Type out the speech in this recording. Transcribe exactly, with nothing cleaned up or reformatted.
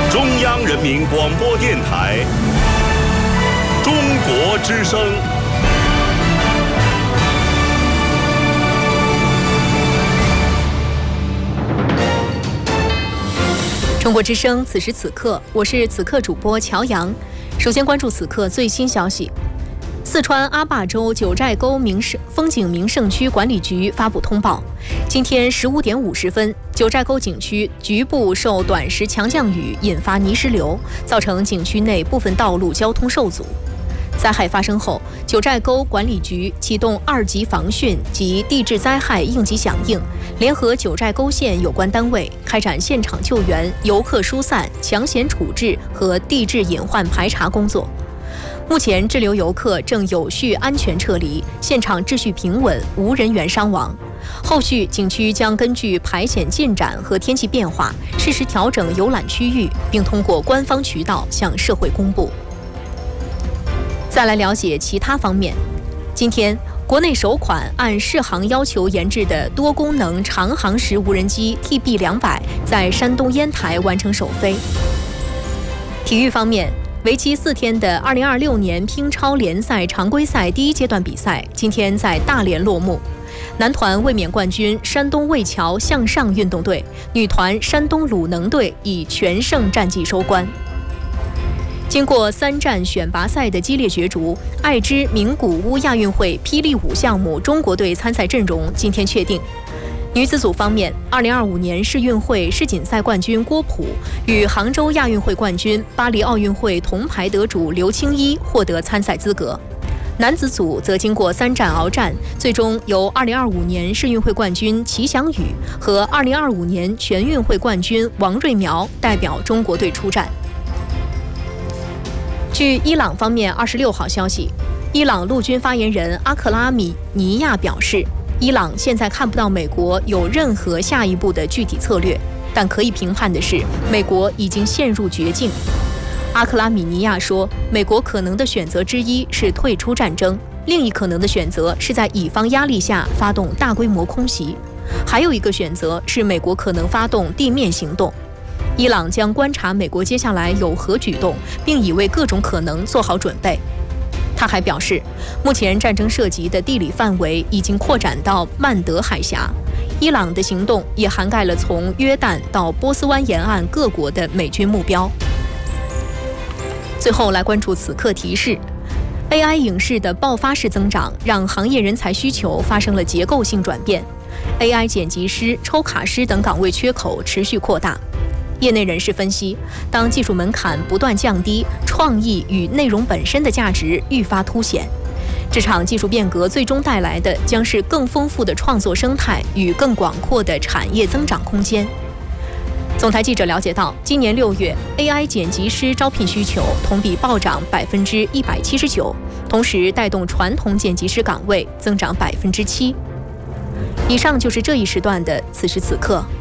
中央人民广播电台中国之声。 中国之声，此时此刻，我是此刻主播乔阳。首先关注此刻最新消息。四川阿坝州九寨沟名胜风景名胜区管理局发布通报，今天十五点五十分，九寨沟景区局部受短时强降雨引发泥石流，造成景区内部分道路交通受阻。灾害发生后，九寨沟管理局启动二级防汛及地质灾害应急响应，联合九寨沟县有关单位开展现场救援、游客疏散、抢险处置和地质隐患排查工作。目前滞留游客正有序安全撤离，现场秩序平稳，无人员伤亡。后续景区将根据排险进展和天气变化，适时调整游览区域，并通过官方渠道向社会公布。再来了解其他方面。今天，国内首款按适航要求研制的多功能长航时无人机 T B 两百在山东烟台完成首飞。体育方面，为期四天的二零二六年乒超联赛常规赛第一阶段比赛今天在大连落幕。男团卫冕冠军山东魏桥向上运动队，女团山东鲁能队以全胜战绩收官。经过三站选拔赛的激烈角逐，爱知名古屋亚运会霹雳舞项目中国队参赛阵容今天确定。女子组方面，二零二五年世运会世锦赛冠军郭璞与杭州亚运会冠军、巴黎奥运会铜牌得主刘青一获得参赛资格。男子组则经过三战鏖战，最终由二零二五年世运会冠军齐翔宇和二零二五年全运会冠军王瑞苗代表中国队出战。据伊朗方面二十六号消息，伊朗陆军发言人阿克拉米尼亚表示，伊朗现在看不到美国有任何下一步的具体策略，但可以评判的是，美国已经陷入绝境。阿克拉米尼亚说，美国可能的选择之一是退出战争，另一可能的选择是在乙方压力下发动大规模空袭，还有一个选择是美国可能发动地面行动。伊朗将观察美国接下来有何举动，并已为各种可能做好准备。他还表示，目前战争涉及的地理范围已经扩展到曼德海峡，伊朗的行动也涵盖了从约旦到波斯湾沿岸各国的美军目标。最后来关注此刻提示， A I 影视的爆发式增长让行业人才需求发生了结构性转变， A I 剪辑师、抽卡师等岗位缺口持续扩大。业内人士分析，当技术门槛不断降低，创意与内容本身的价值愈发凸显。这场技术变革最终带来的将是更丰富的创作生态与更广阔的产业增长空间。总台记者了解到，今年六月 A I 剪辑师招聘需求同比暴涨百分之一百七十九，同时带动传统剪辑师岗位增长百分之七。以上就是这一时段的此时此刻。